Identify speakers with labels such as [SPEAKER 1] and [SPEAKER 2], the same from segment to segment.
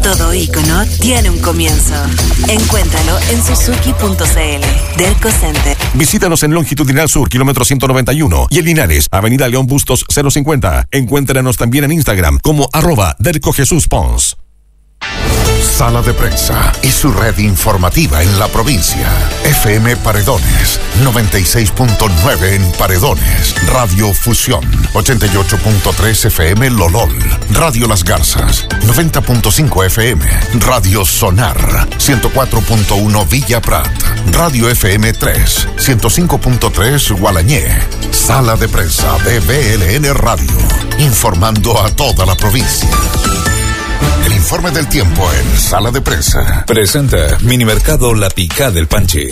[SPEAKER 1] Todo ícono tiene un comienzo. Encuéntralo en suzuki.cl. Derco Center.
[SPEAKER 2] Visítanos en Longitudinal Sur, kilómetro 191, y en Linares, Avenida León Bustos 050. Encuéntranos también en Instagram como @DercoJesusPons.
[SPEAKER 3] Sala de Prensa y su red informativa en la provincia. FM Paredones, 96.9 en Paredones. Radio Fusión, 88.3 FM Lolol. Radio Las Garzas, 90.5 FM. Radio Sonar, 104.1 Villa Prat. Radio FM 3, 105.3 Gualañé. Sala de Prensa de BLN Radio, informando a toda la provincia. El informe del tiempo en Sala de Prensa.
[SPEAKER 4] Presenta Minimercado La Picá del Panchi.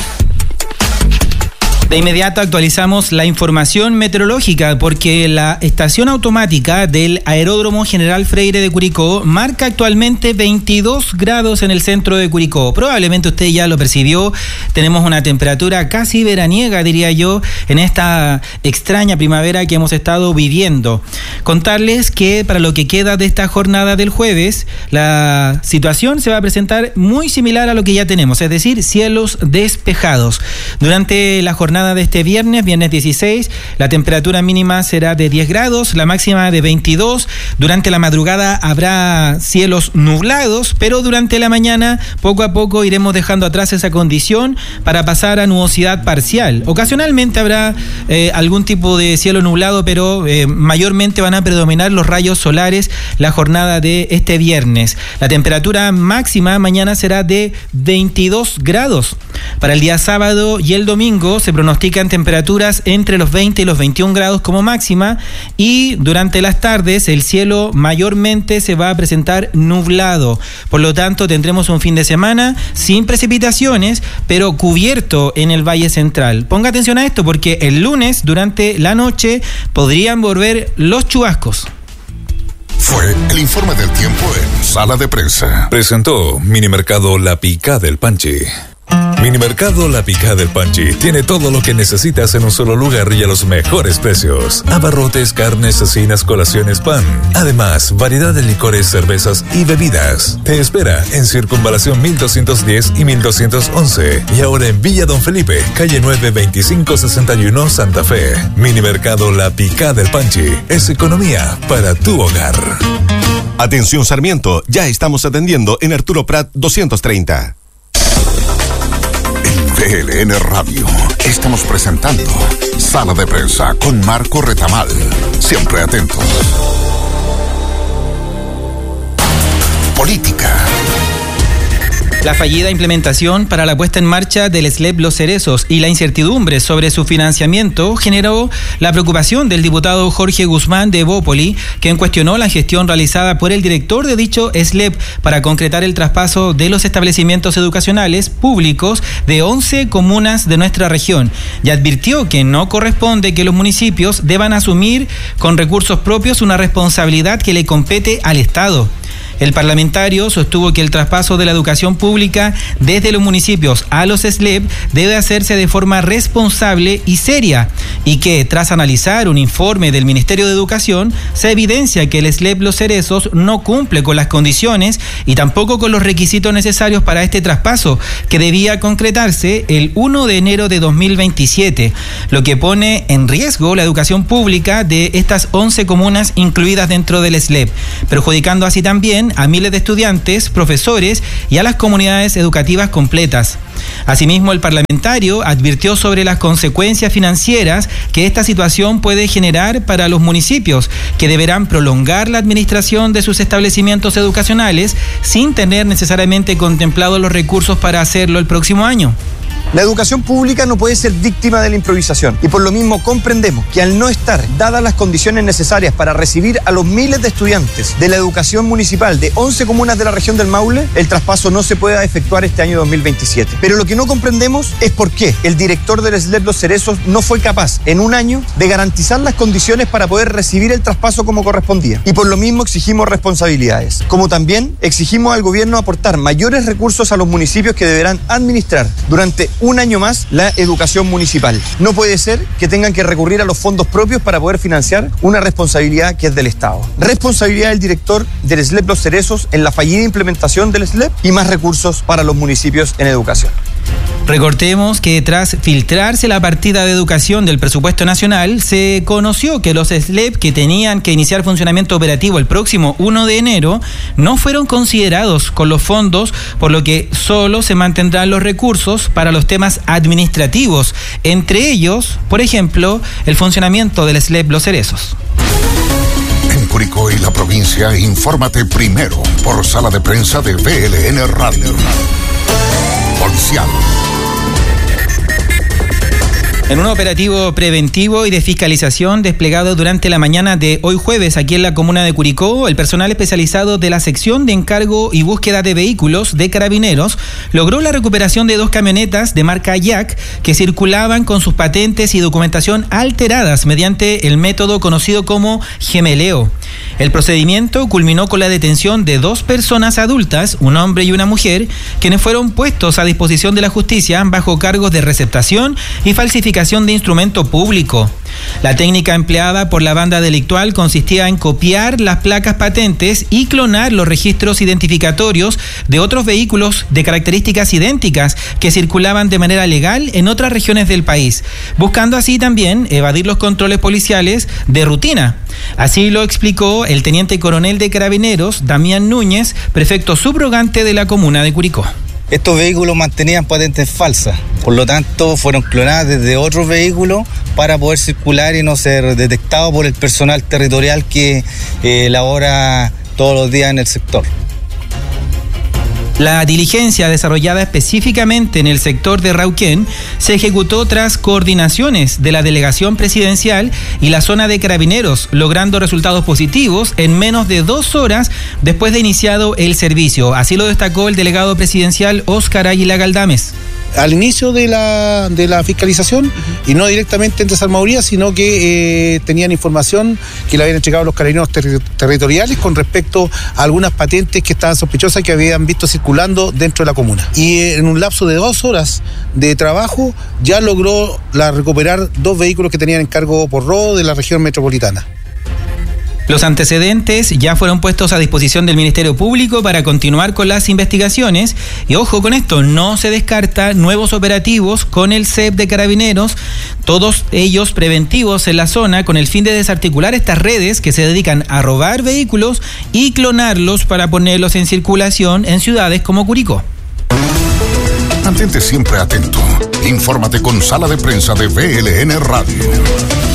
[SPEAKER 5] De inmediato actualizamos la información meteorológica porque la estación automática del Aeródromo General Freire de Curicó marca actualmente 22 grados en el centro de Curicó. Probablemente usted ya lo percibió. Tenemos una temperatura casi veraniega, diría yo, en esta extraña primavera que hemos estado viviendo. Contarles que para lo que queda de esta jornada del jueves, la situación se va a presentar muy similar a lo que ya tenemos, es decir, cielos despejados. Durante la jornada de este viernes 16, la temperatura mínima será de 10 grados, la máxima de 22. Durante la madrugada habrá cielos nublados, pero durante la mañana poco a poco iremos dejando atrás esa condición para pasar a nubosidad parcial. Ocasionalmente habrá algún tipo de cielo nublado, pero mayormente van a predominar los rayos solares la jornada de este viernes. La temperatura máxima mañana será de 22 grados. Para el día sábado y el domingo se pronostican temperaturas entre los 20 y los 21 grados como máxima, y durante las tardes el cielo mayormente se va a presentar nublado. Por lo tanto, tendremos un fin de semana sin precipitaciones, pero cubierto en el Valle Central. Ponga atención a esto porque el lunes durante la noche podrían volver los chubascos.
[SPEAKER 3] Fue el informe del tiempo en Sala de Prensa.
[SPEAKER 4] Presentó Minimercado La Picá del Panchi. Minimercado La Picá del Panchi tiene todo lo que necesitas en un solo lugar y a los mejores precios. Abarrotes, carnes, cecinas, colaciones, pan. Además, variedad de licores, cervezas y bebidas. Te espera en Circunvalación 1210 y 1211. Y ahora en Villa Don Felipe, calle 9, 2561, Santa Fe. Minimercado La Picá del Panchi es economía para tu hogar.
[SPEAKER 2] Atención Sarmiento, ya estamos atendiendo en Arturo Prat 230.
[SPEAKER 3] BLN Radio. Estamos presentando Sala de Prensa con Marco Retamal. Siempre atentos. Política.
[SPEAKER 5] La fallida implementación para la puesta en marcha del SLEP Los Cerezos y la incertidumbre sobre su financiamiento generó la preocupación del diputado Jorge Guzmán de Evópoli, quien cuestionó la gestión realizada por el director de dicho SLEP para concretar el traspaso de los establecimientos educacionales públicos de 11 comunas de nuestra región, y advirtió que no corresponde que los municipios deban asumir con recursos propios una responsabilidad que le compete al Estado. El parlamentario sostuvo que el traspaso de la educación pública desde los municipios a los SLEP debe hacerse de forma responsable y seria, y que tras analizar un informe del Ministerio de Educación se evidencia que el SLEP Los Cerezos no cumple con las condiciones y tampoco con los requisitos necesarios para este traspaso, que debía concretarse el 1 de enero de 2027, lo que pone en riesgo la educación pública de estas 11 comunas incluidas dentro del SLEP, perjudicando así también a miles de estudiantes, profesores y a las comunidades educativas completas. Asimismo, el parlamentario advirtió sobre las consecuencias financieras que esta situación puede generar para los municipios, que deberán prolongar la administración de sus establecimientos educacionales sin tener necesariamente contemplados los recursos para hacerlo el próximo año.
[SPEAKER 6] La educación pública no puede ser víctima de la improvisación y por lo mismo comprendemos que al no estar dadas las condiciones necesarias para recibir a los miles de estudiantes de la educación municipal de 11 comunas de la región del Maule, el traspaso no se pueda efectuar este año 2027. Pero lo que no comprendemos es por qué el director del SLEP Los Cerezos no fue capaz en un año de garantizar las condiciones para poder recibir el traspaso como correspondía. Y por lo mismo exigimos responsabilidades, como también exigimos al gobierno aportar mayores recursos a los municipios que deberán administrar durante un año más la educación municipal. No puede ser que tengan que recurrir a los fondos propios para poder financiar una responsabilidad que es del Estado. Responsabilidad del director del SLEP Los Cerezos en la fallida implementación del SLEP y más recursos para los municipios en educación.
[SPEAKER 5] Recordemos que tras filtrarse la partida de educación del presupuesto nacional, se conoció que los SLEP que tenían que iniciar funcionamiento operativo el próximo 1 de enero no fueron considerados con los fondos, por lo que solo se mantendrán los recursos para los temas administrativos, entre ellos, por ejemplo, el funcionamiento del SLEP Los Cerezos.
[SPEAKER 3] En Curicó y la provincia, infórmate primero por Sala de Prensa de VLN Radio. Policial.
[SPEAKER 5] En un operativo preventivo y de fiscalización desplegado durante la mañana de hoy jueves aquí en la comuna de Curicó, el personal especializado de la sección de encargo y búsqueda de vehículos de Carabineros logró la recuperación de 2 camionetas de marca Jack que circulaban con sus patentes y documentación alteradas mediante el método conocido como gemeleo. El procedimiento culminó con la detención de 2 personas adultas, un hombre y una mujer, quienes fueron puestos a disposición de la justicia bajo cargos de receptación y falsificación de instrumento público. La técnica empleada por la banda delictual consistía en copiar las placas patentes y clonar los registros identificatorios de otros vehículos de características idénticas que circulaban de manera legal en otras regiones del país, buscando así también evadir los controles policiales de rutina. Así lo explicó el teniente coronel de Carabineros, Damián Núñez, prefecto subrogante de la comuna de Curicó.
[SPEAKER 7] Estos vehículos mantenían patentes falsas, por lo tanto fueron clonadas desde otros vehículos para poder circular y no ser detectados por el personal territorial que labora todos los días en el sector.
[SPEAKER 5] La diligencia desarrollada específicamente en el sector de Rauquén se ejecutó tras coordinaciones de la delegación presidencial y la zona de Carabineros, logrando resultados positivos en menos de 2 horas después de iniciado el servicio. Así lo destacó el delegado presidencial Óscar Águila Galdames.
[SPEAKER 8] Al inicio de la fiscalización y no directamente en Desarmaduría, sino que tenían información que le habían entregado los carabineros territoriales con respecto a algunas patentes que estaban sospechosas que habían visto circulando dentro de la comuna. Y en un lapso de 2 horas de trabajo ya logró recuperar 2 vehículos que tenían encargo por robo de la región metropolitana.
[SPEAKER 5] Los antecedentes ya fueron puestos a disposición del Ministerio Público para continuar con las investigaciones y ojo con esto, no se descarta nuevos operativos con el CEP de Carabineros, todos ellos preventivos en la zona con el fin de desarticular estas redes que se dedican a robar vehículos y clonarlos para ponerlos en circulación en ciudades como Curicó.
[SPEAKER 3] Mantente siempre atento. Infórmate con Sala de Prensa de VLN Radio.